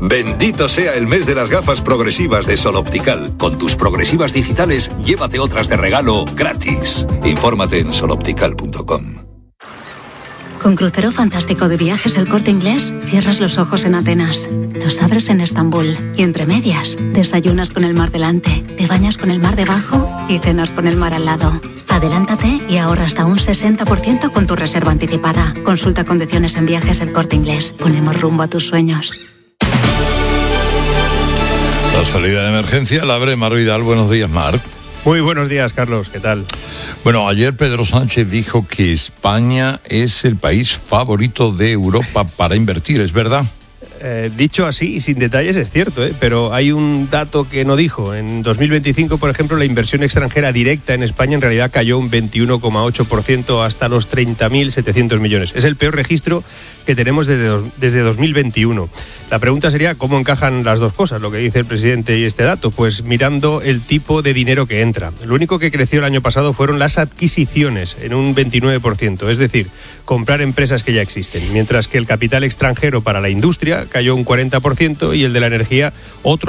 Bendito sea el mes de las gafas progresivas de Sol Optical. Con tus progresivas digitales, llévate otras de regalo gratis. Infórmate en soloptical.com. Con crucero fantástico de Viajes El Corte Inglés, cierras los ojos en Atenas, los abres en Estambul y entre medias, desayunas con el mar delante, te bañas con el mar debajo y cenas con el mar al lado. Adelántate y ahorra hasta un 60% con tu reserva anticipada. Consulta condiciones en Viajes El Corte Inglés. Ponemos rumbo a tus sueños. La salida de emergencia la abre Mar Vidal. Buenos días, Mar. Muy buenos días, Carlos. ¿Qué tal? Bueno, ayer Pedro Sánchez dijo que España es el país favorito de Europa para invertir, ¿es verdad? Dicho así y sin detalles es cierto, pero hay un dato que no dijo. En 2025, por ejemplo, la inversión extranjera directa en España en realidad cayó un 21,8% hasta los 30.700 millones. Es el peor registro que tenemos desde 2021. La pregunta sería cómo encajan las dos cosas, lo que dice el presidente y este dato. Pues mirando el tipo de dinero que entra. Lo único que creció el año pasado fueron las adquisiciones en un 29%, es decir, comprar empresas que ya existen, mientras que el capital extranjero para la industria cayó un 40% y el de la energía otro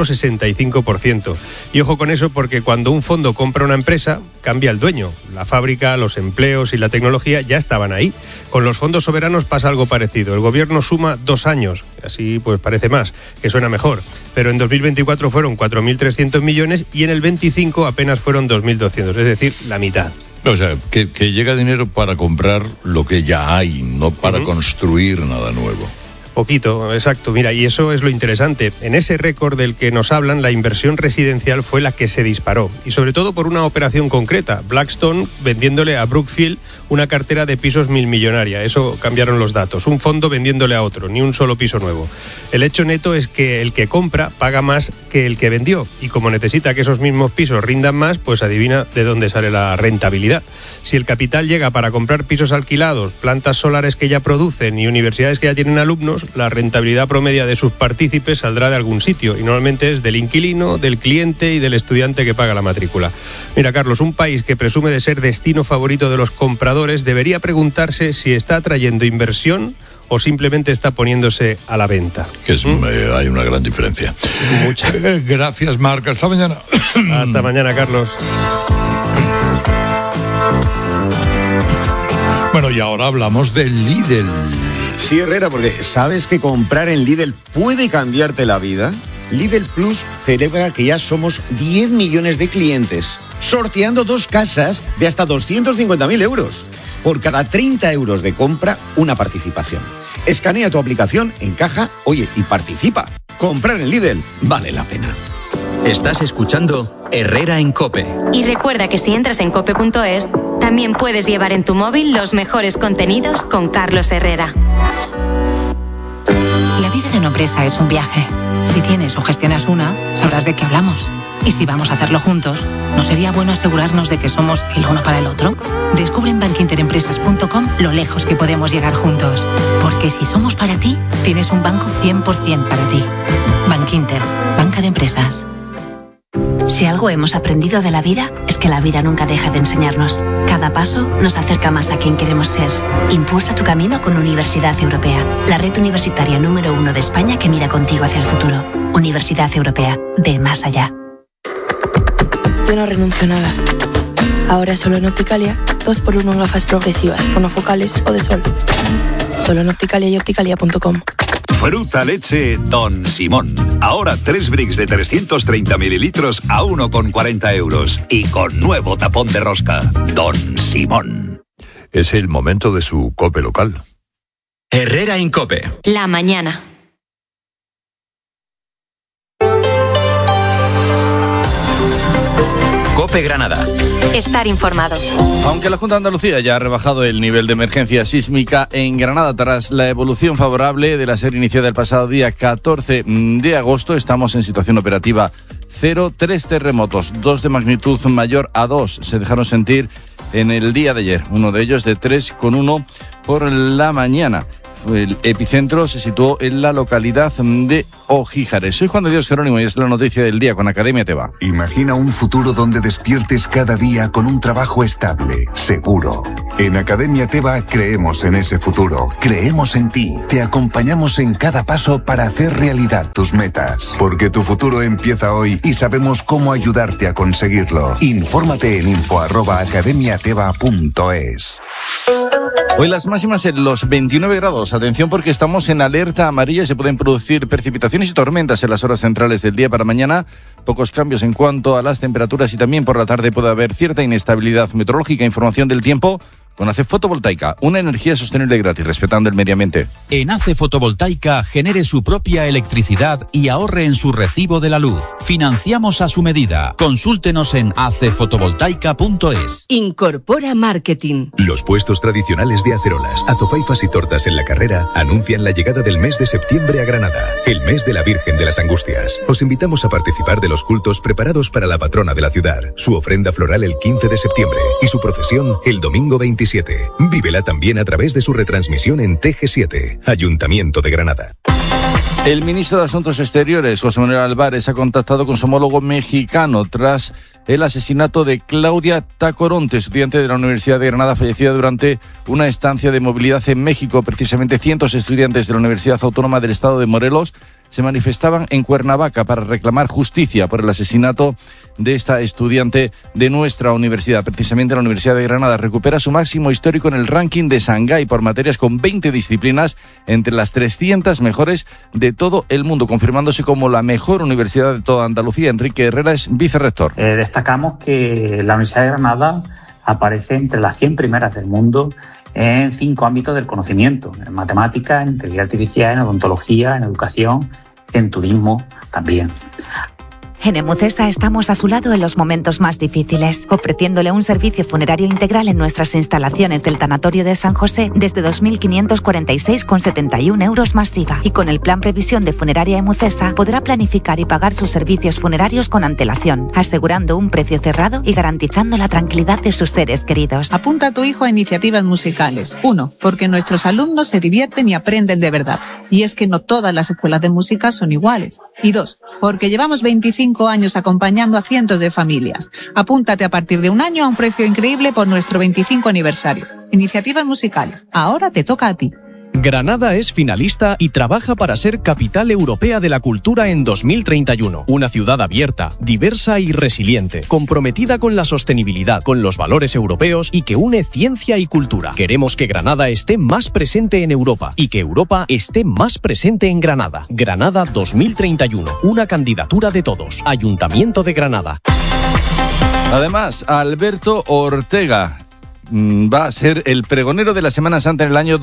65%. Y ojo con eso, porque cuando un fondo compra una empresa, cambia el dueño. La fábrica, los empleos y la tecnología ya estaban ahí. Con los fondos soberanos pasa algo parecido. El gobierno suma 2 años, así pues parece más, que suena mejor. Pero en 2024 fueron 4.300 millones y en el 25 apenas fueron 2.200, es decir, la mitad. O sea, que llega dinero para comprar lo que ya hay, no para construir nada nuevo. Poquito, exacto. Mira, y eso es lo interesante. En ese récord del que nos hablan, la inversión residencial fue la que se disparó. Y sobre todo por una operación concreta. Blackstone vendiéndole a Brookfield una cartera de pisos milmillonaria. Eso cambiaron los datos. Un fondo vendiéndole a otro, ni un solo piso nuevo. El hecho neto es que el que compra paga más que el que vendió. Y como necesita que esos mismos pisos rindan más, pues adivina de dónde sale la rentabilidad. Si el capital llega para comprar pisos alquilados, plantas solares que ya producen y universidades que ya tienen alumnos, la rentabilidad promedia de sus partícipes saldrá de algún sitio y normalmente es del inquilino, del cliente y del estudiante que paga la matrícula. Mira, Carlos, un país que presume de ser destino favorito de los compradores debería preguntarse si está atrayendo inversión o simplemente está poniéndose a la venta. Hay una gran diferencia. Mucha. Gracias, Marc. Hasta mañana. Hasta mañana, Carlos. Bueno, y ahora hablamos del Lidl. Sí, Herrera, porque ¿sabes que comprar en Lidl puede cambiarte la vida? Lidl Plus celebra que ya somos 10 millones de clientes, sorteando 2 casas de hasta 250.000 euros. Por cada 30 euros de compra, una participación. Escanea tu aplicación en caja, oye, y participa. Comprar en Lidl vale la pena. Estás escuchando Herrera en COPE. Y recuerda que si entras en cope.es, también puedes llevar en tu móvil los mejores contenidos con Carlos Herrera. La vida de una empresa es un viaje. Si tienes o gestionas una, sabrás de qué hablamos. Y si vamos a hacerlo juntos, ¿no sería bueno asegurarnos de que somos el uno para el otro? Descubre en bankinterempresas.com lo lejos que podemos llegar juntos. Porque si somos para ti, tienes un banco 100% para ti. Bankinter, banca de empresas. Si algo hemos aprendido de la vida, es que la vida nunca deja de enseñarnos. Cada paso nos acerca más a quien queremos ser. Impulsa tu camino con Universidad Europea, la red universitaria número 1 de España que mira contigo hacia el futuro. Universidad Europea, ve más allá. Yo no renuncio a nada. Ahora solo en Opticalia, 2x1 en gafas progresivas, monofocales o de sol. Solo en Opticalia y opticalia.com. Fruta leche Don Simón. Ahora 3 bricks de 330 mililitros a 1,40 euros. Y con nuevo tapón de rosca. Don Simón. Es el momento de su COPE local. Herrera en COPE. La mañana. COPE Granada. Estar informado. Aunque la Junta de Andalucía ya ha rebajado el nivel de emergencia sísmica en Granada tras la evolución favorable de la serie iniciada el pasado día 14 de agosto, estamos en situación operativa 0, 3 terremotos, 2 de magnitud mayor a 2 se dejaron sentir en el día de ayer, uno de ellos de 3,1 por la mañana. El epicentro se situó en la localidad de Ojíjares. Soy Juan de Dios Jerónimo y es la noticia del día con Academia Teba. Imagina un futuro donde despiertes cada día con un trabajo estable, seguro. En Academia Teba creemos en ese futuro, creemos en ti, te acompañamos en cada paso para hacer realidad tus metas. Porque tu futuro empieza hoy y sabemos cómo ayudarte a conseguirlo. Infórmate en info@academiateba.es. Hoy las máximas en los 29 grados. Atención porque estamos en alerta amarilla y se pueden producir precipitaciones y tormentas en las horas centrales del día. Para mañana, pocos cambios en cuanto a las temperaturas y también por la tarde puede haber cierta inestabilidad meteorológica. Información del tiempo con ACE Fotovoltaica, una energía sostenible y gratis, respetando el medio ambiente. En ACE Fotovoltaica genere su propia electricidad y ahorre en su recibo de la luz. Financiamos a su medida. Consúltenos en acefotovoltaica.es. Incorpora Marketing. Los puestos tradicionales de acerolas, azofaifas y tortas en la carrera anuncian la llegada del mes de septiembre a Granada, el mes de la Virgen de las Angustias. Os invitamos a participar de los cultos preparados para la patrona de la ciudad, su ofrenda floral el 15 de septiembre y su procesión el domingo 27. Vívela también a través de su retransmisión en TG7, Ayuntamiento de Granada. El ministro de Asuntos Exteriores, José Manuel Álvarez, ha contactado con su homólogo mexicano tras el asesinato de Claudia Tacoronte, estudiante de la Universidad de Granada, fallecida durante una estancia de movilidad en México. Precisamente cientos de estudiantes de la Universidad Autónoma del Estado de Morelos se manifestaban en Cuernavaca para reclamar justicia por el asesinato de esta estudiante de nuestra universidad. Precisamente la Universidad de Granada recupera su máximo histórico en el ranking de Shanghái por materias con 20 disciplinas entre las 300 mejores de todo el mundo, confirmándose como la mejor universidad de toda Andalucía. Enrique Herrera es vicerrector. Destacamos que la Universidad de Granada aparece entre las 100 primeras del mundo en 5 ámbitos del conocimiento: en matemáticas, en inteligencia artificial, en odontología, en educación, en turismo también. En Emucesa estamos a su lado en los momentos más difíciles, ofreciéndole un servicio funerario integral en nuestras instalaciones del Tanatorio de San José desde 2.546,71 euros más IVA. Y con el plan Previsión de Funeraria Emucesa podrá planificar y pagar sus servicios funerarios con antelación, asegurando un precio cerrado y garantizando la tranquilidad de sus seres queridos. Apunta a tu hijo a iniciativas musicales. 1. Porque nuestros alumnos se divierten y aprenden de verdad. Y es que no todas las escuelas de música son iguales. Y 2. Porque llevamos 25 años acompañando a cientos de familias. Apúntate a partir de un año a un precio increíble por nuestro 25 aniversario. Iniciativas musicales. Ahora te toca a ti. Granada es finalista y trabaja para ser Capital Europea de la Cultura en 2031. Una ciudad abierta, diversa y resiliente, comprometida con la sostenibilidad, con los valores europeos y que une ciencia y cultura. Queremos que Granada esté más presente en Europa y que Europa esté más presente en Granada. Granada 2031, una candidatura de todos. Ayuntamiento de Granada. Además, Alberto Ortega va a ser el pregonero de la Semana Santa en el año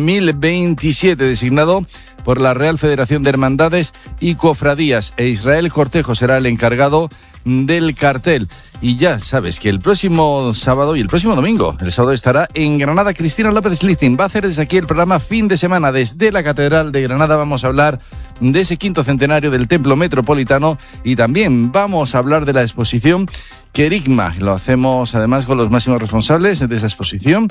2027, designado por la Real Federación de Hermandades y Cofradías, e Israel Cortejo será el encargado del cartel. Y ya sabes que el próximo sábado y el próximo domingo, el sábado estará en Granada Cristina López Lichting. Va a hacer desde aquí el programa Fin de Semana. Desde la Catedral de Granada vamos a hablar de ese 5º centenario del Templo Metropolitano y también vamos a hablar de la exposición Querigma. Lo hacemos además con los máximos responsables de esa exposición,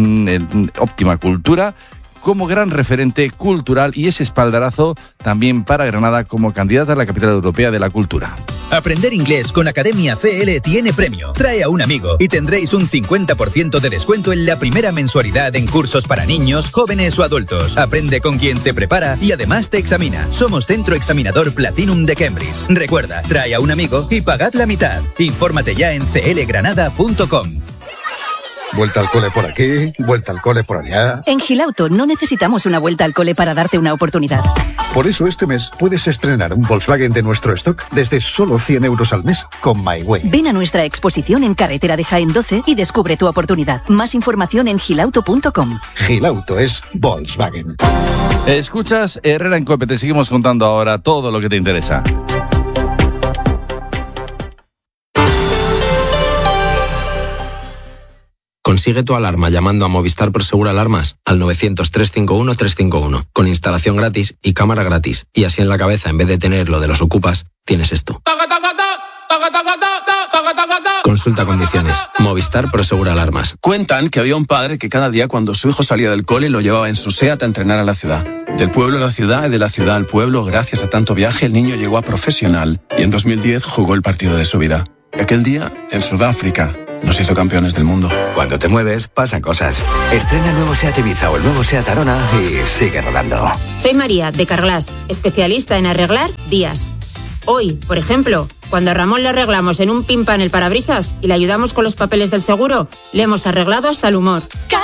Óptima Cultura, como gran referente cultural y ese espaldarazo también para Granada como candidata a la capital europea de la cultura. Aprender inglés con Academia CL tiene premio. Trae a un amigo y tendréis un 50% de descuento en la primera mensualidad en cursos para niños, jóvenes o adultos. Aprende con quien te prepara y además te examina. Somos Centro Examinador Platinum de Cambridge. Recuerda, trae a un amigo y pagad la mitad. Infórmate ya en clgranada.com. Vuelta al cole por aquí, vuelta al cole por allá. En Gilauto no necesitamos una vuelta al cole para darte una oportunidad. Por eso este mes puedes estrenar un Volkswagen de nuestro stock desde solo 100 euros al mes con MyWay. Ven a nuestra exposición en Carretera de Jaén 12 y descubre tu oportunidad. Más información en gilauto.com. Gilauto es Volkswagen. Escuchas Herrera en COPE, te seguimos contando ahora todo lo que te interesa. Consigue tu alarma llamando a Movistar Prosegur Alarmas al 900-351-351, con instalación gratis y cámara gratis. Y así en la cabeza, en vez de tener lo de los ocupas, tienes esto. Consulta condiciones. Movistar Prosegura Alarmas. Cuentan que había un padre que cada día cuando su hijo salía del cole lo llevaba en su SEAT a entrenar a la ciudad. Del pueblo a la ciudad y de la ciudad al pueblo, gracias a tanto viaje, el niño llegó a profesional y en 2010 jugó el partido de su vida. Aquel día, en Sudáfrica, nos hizo campeones del mundo. Cuando te mueves, pasan cosas. Estrena el nuevo SEAT Ibiza o el nuevo SEAT Arona y sigue rodando. Soy María, de Carglass, especialista en arreglar vías. Hoy, por ejemplo, cuando a Ramón le arreglamos en un pimpa en el parabrisas y le ayudamos con los papeles del seguro, le hemos arreglado hasta el humor.